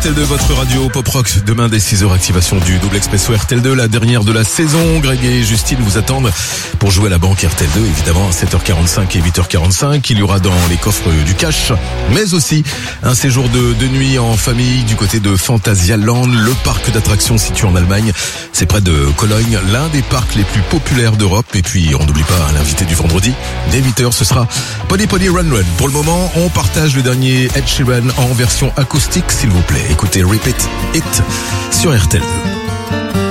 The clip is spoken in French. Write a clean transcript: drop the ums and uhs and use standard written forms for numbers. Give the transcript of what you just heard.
RTL2, votre radio pop rock. Demain dès 6h, activation du double expresso RTL2, la dernière de la saison. Greg et Justine vous attendent pour jouer à la banque RTL2, évidemment à 7h45 et 8h45. Il y aura dans les coffres du cash, mais aussi un séjour de nuit en famille du côté de Phantasialand, le parc d'attractions situé en Allemagne. C'est près de Cologne, l'un des parcs les plus populaires d'Europe. Et puis on n'oublie pas l'invité du vendredi, dès 8h, ce sera Pony Pony Run Run. Pour le moment, on partage le dernier Ed Sheeran en version acoustique, s'il vous plaît. Écoutez Repeat It sur RTL2.